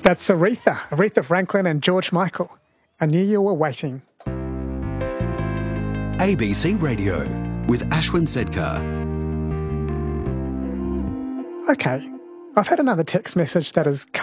That's Aretha Franklin and George Michael. I knew you were waiting. ABC Radio with Ashwin Sedkar. Okay, I've had another text message that has